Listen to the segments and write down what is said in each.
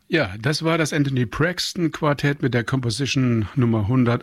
Ja, das war das Anthony Braxton Quartett mit der Composition Nummer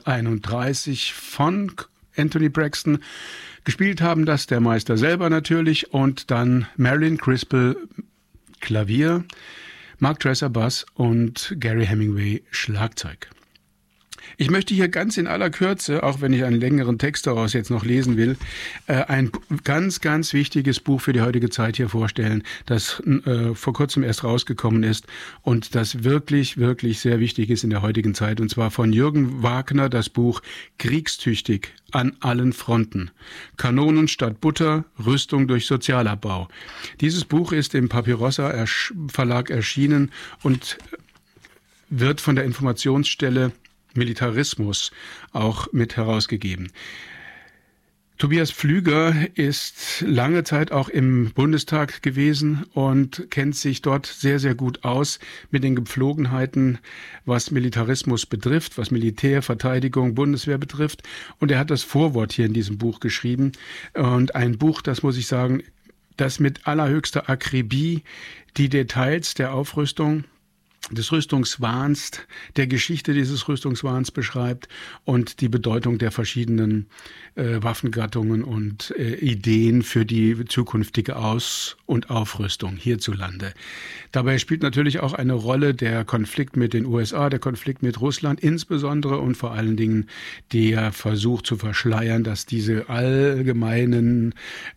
131 von Anthony Braxton. Gespielt haben das der Meister selber natürlich und dann Marilyn Crispell Klavier, Mark Dresser Bass und Gary Hemingway Schlagzeug. Ich möchte hier ganz in aller Kürze, auch wenn ich einen längeren Text daraus jetzt noch lesen will, ein ganz, ganz wichtiges Buch für die heutige Zeit hier vorstellen, das vor kurzem erst rausgekommen ist und das wirklich, wirklich sehr wichtig ist in der heutigen Zeit. Und zwar von Jürgen Wagner das Buch Kriegstüchtig an allen Fronten. Kanonen statt Butter, Rüstung durch Sozialabbau. Dieses Buch ist im Papyrossa Verlag erschienen und wird von der Informationsstelle Militarismus auch mit herausgegeben. Tobias Pflüger ist lange Zeit auch im Bundestag gewesen und kennt sich dort sehr, sehr gut aus mit den Gepflogenheiten, was Militarismus betrifft, was Militär, Verteidigung, Bundeswehr betrifft. Und er hat das Vorwort hier in diesem Buch geschrieben. Und ein Buch, das muss ich sagen, das mit allerhöchster Akribie die Details der Aufrüstung, des Rüstungswahns, der Geschichte dieses Rüstungswahns beschreibt und die Bedeutung der verschiedenen Waffengattungen und Ideen für die zukünftige Aus- und Aufrüstung hierzulande. Dabei spielt natürlich auch eine Rolle der Konflikt mit den USA, der Konflikt mit Russland insbesondere und vor allen Dingen der Versuch zu verschleiern, dass diese allgemeinen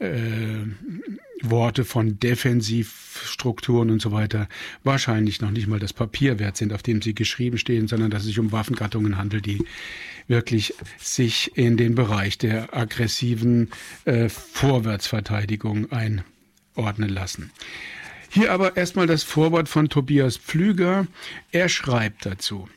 Worte von Defensivstrukturen und so weiter wahrscheinlich noch nicht mal das Papier wert sind, auf dem sie geschrieben stehen, sondern dass es sich um Waffengattungen handelt, die wirklich sich in den Bereich der aggressiven Vorwärtsverteidigung einordnen lassen. Hier aber erstmal das Vorwort von Tobias Pflüger. Er schreibt dazu: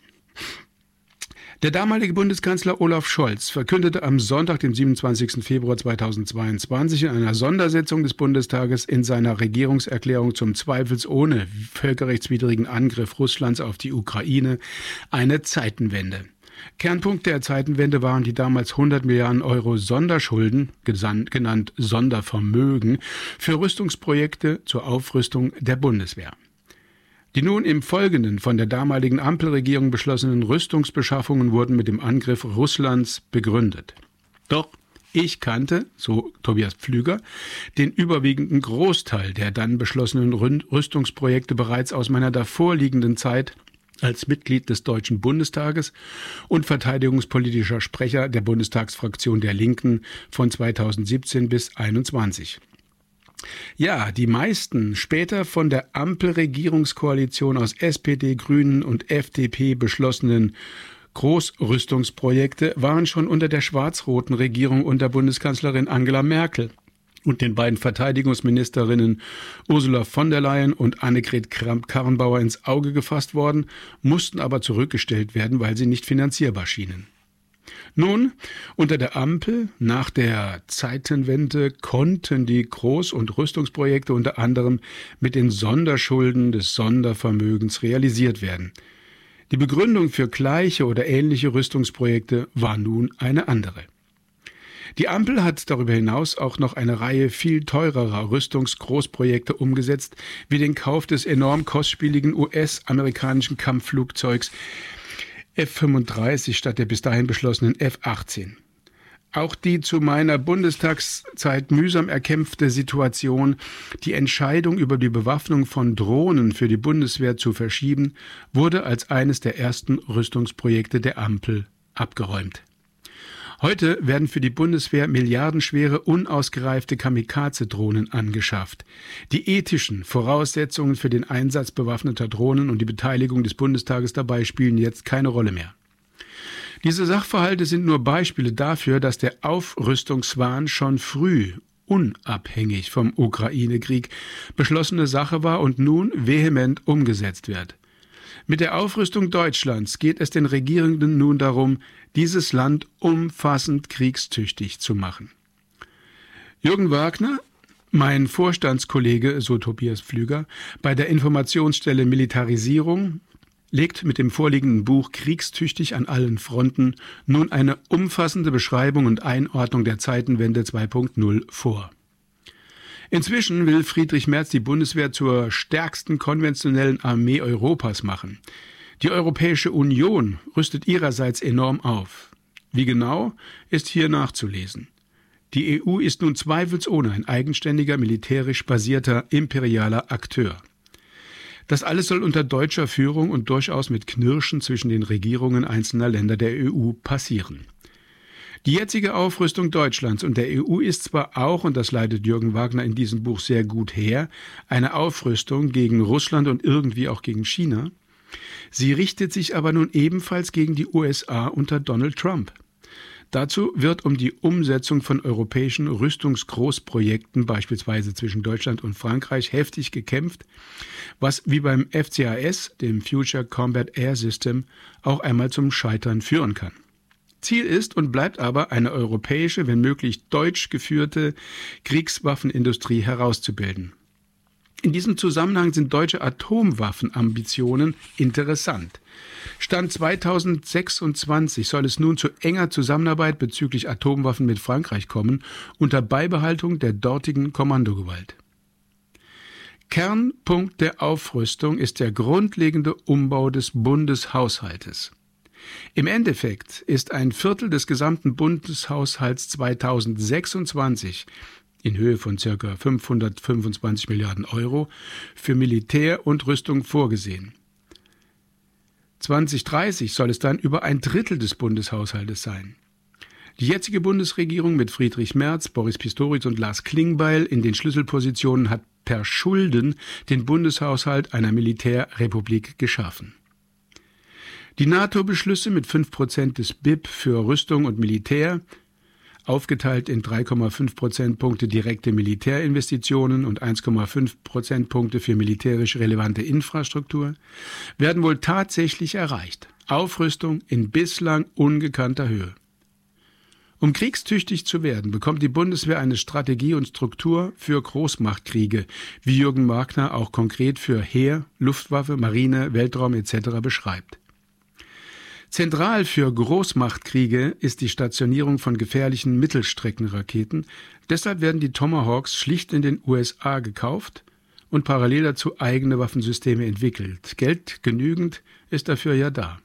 Der damalige Bundeskanzler Olaf Scholz verkündete am Sonntag, dem 27. Februar 2022, in einer Sondersitzung des Bundestages in seiner Regierungserklärung zum zweifelsohne völkerrechtswidrigen Angriff Russlands auf die Ukraine eine Zeitenwende. Kernpunkt der Zeitenwende waren die damals 100 Milliarden Euro Sonderschulden, genannt Sondervermögen, für Rüstungsprojekte zur Aufrüstung der Bundeswehr. Die nun im Folgenden von der damaligen Ampelregierung beschlossenen Rüstungsbeschaffungen wurden mit dem Angriff Russlands begründet. Doch ich kannte, so Tobias Pflüger, den überwiegenden Großteil der dann beschlossenen Rüstungsprojekte bereits aus meiner davorliegenden Zeit als Mitglied des Deutschen Bundestages und verteidigungspolitischer Sprecher der Bundestagsfraktion der Linken von 2017 bis 2021. Ja, die meisten später von der Ampelregierungskoalition aus SPD, Grünen und FDP beschlossenen Großrüstungsprojekte waren schon unter der schwarz-roten Regierung unter Bundeskanzlerin Angela Merkel und den beiden Verteidigungsministerinnen Ursula von der Leyen und Annegret Kramp-Karrenbauer ins Auge gefasst worden, mussten aber zurückgestellt werden, weil sie nicht finanzierbar schienen. Nun, unter der Ampel, nach der Zeitenwende, konnten die Groß- und Rüstungsprojekte unter anderem mit den Sonderschulden des Sondervermögens realisiert werden. Die Begründung für gleiche oder ähnliche Rüstungsprojekte war nun eine andere. Die Ampel hat darüber hinaus auch noch eine Reihe viel teurerer Rüstungsgroßprojekte umgesetzt, wie den Kauf des enorm kostspieligen US-amerikanischen Kampfflugzeugs F-35 statt der bis dahin beschlossenen F-18. Auch die zu meiner Bundestagszeit mühsam erkämpfte Situation, die Entscheidung über die Bewaffnung von Drohnen für die Bundeswehr zu verschieben, wurde als eines der ersten Rüstungsprojekte der Ampel abgeräumt. Heute werden für die Bundeswehr milliardenschwere, unausgereifte Kamikaze-Drohnen angeschafft. Die ethischen Voraussetzungen für den Einsatz bewaffneter Drohnen und die Beteiligung des Bundestages dabei spielen jetzt keine Rolle mehr. Diese Sachverhalte sind nur Beispiele dafür, dass der Aufrüstungswahn schon früh, unabhängig vom Ukraine-Krieg, beschlossene Sache war und nun vehement umgesetzt wird. Mit der Aufrüstung Deutschlands geht es den Regierenden nun darum, dieses Land umfassend kriegstüchtig zu machen. Jürgen Wagner, mein Vorstandskollege, so Tobias Pflüger, bei der Informationsstelle Militarisierung, legt mit dem vorliegenden Buch Kriegstüchtig an allen Fronten nun eine umfassende Beschreibung und Einordnung der Zeitenwende 2.0 vor. Inzwischen will Friedrich Merz die Bundeswehr zur stärksten konventionellen Armee Europas machen. Die Europäische Union rüstet ihrerseits enorm auf. Wie genau, ist hier nachzulesen. Die EU ist nun zweifelsohne ein eigenständiger, militärisch basierter, imperialer Akteur. Das alles soll unter deutscher Führung und durchaus mit Knirschen zwischen den Regierungen einzelner Länder der EU passieren. Die jetzige Aufrüstung Deutschlands und der EU ist zwar auch, und das leitet Jürgen Wagner in diesem Buch sehr gut her, eine Aufrüstung gegen Russland und irgendwie auch gegen China. Sie richtet sich aber nun ebenfalls gegen die USA unter Donald Trump. Dazu wird um die Umsetzung von europäischen Rüstungsgroßprojekten, beispielsweise zwischen Deutschland und Frankreich, heftig gekämpft, was wie beim FCAS, dem Future Combat Air System, auch einmal zum Scheitern führen kann. Ziel ist und bleibt aber, eine europäische, wenn möglich deutsch geführte Kriegswaffenindustrie herauszubilden. In diesem Zusammenhang sind deutsche Atomwaffenambitionen interessant. Stand 2026 soll es nun zu enger Zusammenarbeit bezüglich Atomwaffen mit Frankreich kommen, unter Beibehaltung der dortigen Kommandogewalt. Kernpunkt der Aufrüstung ist der grundlegende Umbau des Bundeshaushaltes. Im Endeffekt ist ein Viertel des gesamten Bundeshaushalts 2026 in Höhe von ca. 525 Milliarden Euro für Militär und Rüstung vorgesehen. 2030 soll es dann über ein Drittel des Bundeshaushaltes sein. Die jetzige Bundesregierung mit Friedrich Merz, Boris Pistorius und Lars Klingbeil in den Schlüsselpositionen hat per Schulden den Bundeshaushalt einer Militärrepublik geschaffen. Die NATO-Beschlüsse mit 5% des BIP für Rüstung und Militär, aufgeteilt in 3,5 Prozentpunkte direkte Militärinvestitionen und 1,5 Prozentpunkte für militärisch relevante Infrastruktur, werden wohl tatsächlich erreicht. Aufrüstung in bislang ungekannter Höhe. Um kriegstüchtig zu werden, bekommt die Bundeswehr eine Strategie und Struktur für Großmachtkriege, wie Jürgen Wagner auch konkret für Heer, Luftwaffe, Marine, Weltraum etc. beschreibt. Zentral für Großmachtkriege ist die Stationierung von gefährlichen Mittelstreckenraketen. Deshalb werden die Tomahawks schlicht in den USA gekauft und parallel dazu eigene Waffensysteme entwickelt. Geld genügend ist dafür ja da.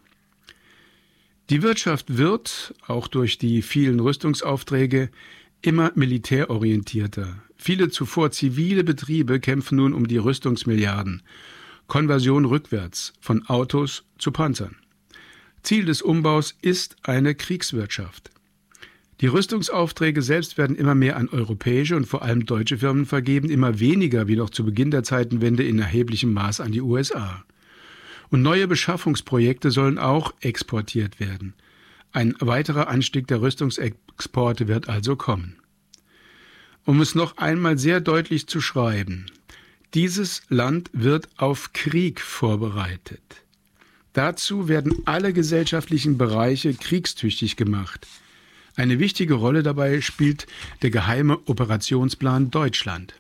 Die Wirtschaft wird, auch durch die vielen Rüstungsaufträge, immer militärorientierter. Viele zuvor zivile Betriebe kämpfen nun um die Rüstungsmilliarden. Konversion rückwärts, von Autos zu Panzern. Ziel des Umbaus ist eine Kriegswirtschaft. Die Rüstungsaufträge selbst werden immer mehr an europäische und vor allem deutsche Firmen vergeben, immer weniger wie noch zu Beginn der Zeitenwende in erheblichem Maß an die USA. Und neue Beschaffungsprojekte sollen auch exportiert werden. Ein weiterer Anstieg der Rüstungsexporte wird also kommen. Um es noch einmal sehr deutlich zu schreiben, dieses Land wird auf Krieg vorbereitet. Dazu werden alle gesellschaftlichen Bereiche kriegstüchtig gemacht. Eine wichtige Rolle dabei spielt der geheime Operationsplan Deutschland.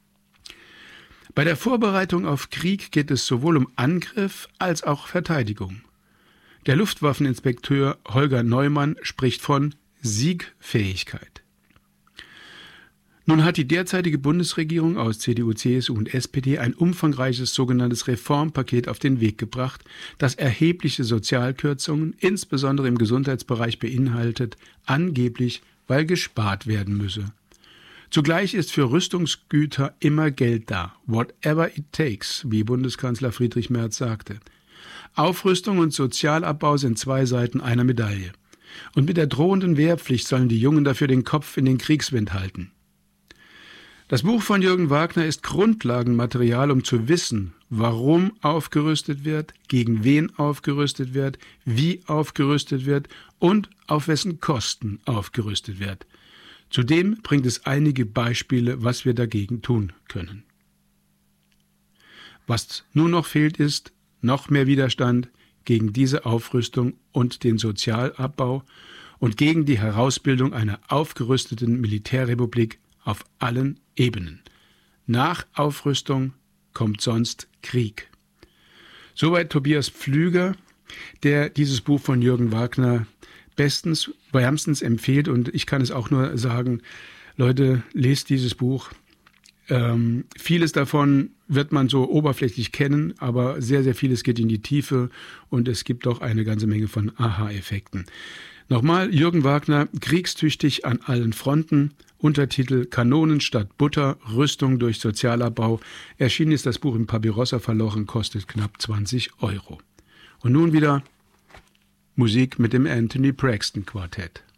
Bei der Vorbereitung auf Krieg geht es sowohl um Angriff als auch Verteidigung. Der Luftwaffeninspekteur Holger Neumann spricht von Siegfähigkeit. Nun hat die derzeitige Bundesregierung aus CDU, CSU und SPD ein umfangreiches sogenanntes Reformpaket auf den Weg gebracht, das erhebliche Sozialkürzungen, insbesondere im Gesundheitsbereich, beinhaltet, angeblich, weil gespart werden müsse. Zugleich ist für Rüstungsgüter immer Geld da, whatever it takes, wie Bundeskanzler Friedrich Merz sagte. Aufrüstung und Sozialabbau sind zwei Seiten einer Medaille. Und mit der drohenden Wehrpflicht sollen die Jungen dafür den Kopf in den Kriegswind halten. Das Buch von Jürgen Wagner ist Grundlagenmaterial, um zu wissen, warum aufgerüstet wird, gegen wen aufgerüstet wird, wie aufgerüstet wird und auf wessen Kosten aufgerüstet wird. Zudem bringt es einige Beispiele, was wir dagegen tun können. Was nun noch fehlt, ist noch mehr Widerstand gegen diese Aufrüstung und den Sozialabbau und gegen die Herausbildung einer aufgerüsteten Militärrepublik auf allen Ebenen. Nach Aufrüstung kommt sonst Krieg. Soweit Tobias Pflüger, der dieses Buch von Jürgen Wagner wärmstens empfiehlt, und ich kann es auch nur sagen, Leute, lest dieses Buch. Vieles davon wird man so oberflächlich kennen, aber sehr, sehr vieles geht in die Tiefe und es gibt auch eine ganze Menge von Aha-Effekten. Nochmal, Jürgen Wagner, kriegstüchtig an allen Fronten, Untertitel Kanonen statt Butter, Rüstung durch Sozialabbau. Erschienen ist das Buch im Papirossa Verlag und kostet knapp 20 €. Und nun wieder Musik mit dem Anthony Braxton Quartett.